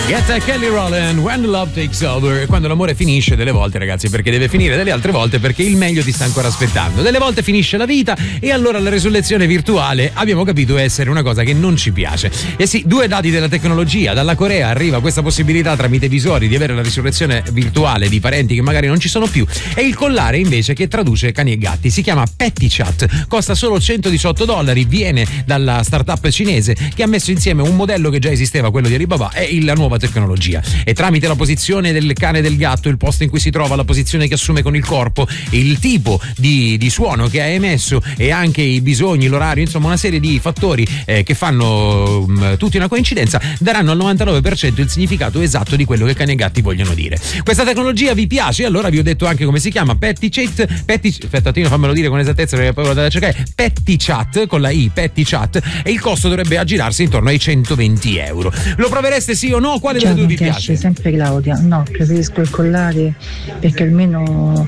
Get Kelly Rowland, When Love Takes Over. Quando l'amore finisce delle volte, ragazzi, perché deve finire, delle altre volte perché il meglio ti sta ancora aspettando. Delle volte finisce la vita e allora la risurrezione virtuale abbiamo capito essere una cosa che non ci piace. E sì, due dati della tecnologia. Dalla Corea arriva questa possibilità tramite visori di avere la risurrezione virtuale di parenti che magari non ci sono più, e il collare invece che traduce cani e gatti. Si chiama PettyChat, costa solo $118, viene dalla startup cinese che ha messo insieme un modello che già esisteva, quello di Alibaba, e la nuova tecnologia, e tramite la posizione del cane e del gatto, il posto in cui si trova, la posizione che assume con il corpo, il tipo di suono che ha emesso e anche i bisogni, l'orario, insomma una serie di fattori che fanno tutti una coincidenza, daranno al 99% il significato esatto di quello che cani e gatti vogliono dire. Questa tecnologia vi piace? Allora vi ho detto anche come si chiama: PettyChat. Aspetta, Tino, fammelo dire con esattezza perché poi vado a cercare. PettyChat con la I, PettyChat, e il costo dovrebbe aggirarsi intorno ai €120. Lo provereste sì o no? Quale delle due vi piace? Sempre Claudia. No, preferisco il collare perché almeno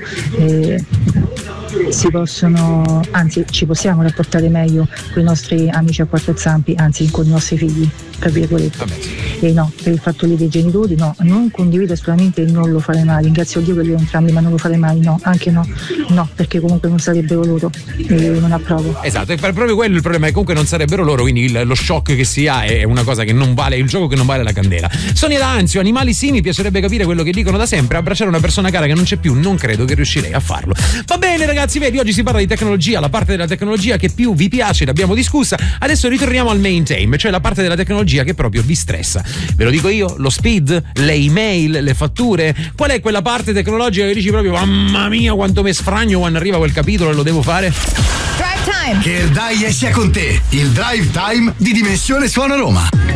si possono, anzi ci possiamo rapportare meglio con i nostri amici a quattro zampi, anzi con i nostri figli, tra virgolette. E no, per il fatto lì dei genitori no, non condivido assolutamente il non lo fare mai, ringrazio Dio per loro entrambi, ma non lo fare mai, no, anche no, perché comunque non sarebbero loro e non approvo. Esatto, è proprio quello il problema, è comunque non sarebbero loro, quindi lo shock che si ha è una cosa che non vale, il gioco che non vale la candela. Sonia D'Anzio, animali sì, mi piacerebbe capire quello che dicono da sempre, abbracciare una persona cara che non c'è più, non credo che riuscirei a farlo. Va bene ragazzi, vedi, oggi si parla di tecnologia, la parte della tecnologia che più vi piace l'abbiamo discussa, adesso ritorniamo al main theme, cioè la parte della tecnologia che proprio vi stressa. Ve lo dico io, lo speed, le email, le fatture, qual è quella parte tecnologica che dici proprio mamma mia quanto mi sfragno quando arriva quel capitolo e lo devo fare? Drive Time! Che il dai sia con te, il Drive Time di Dimensione Suono Roma.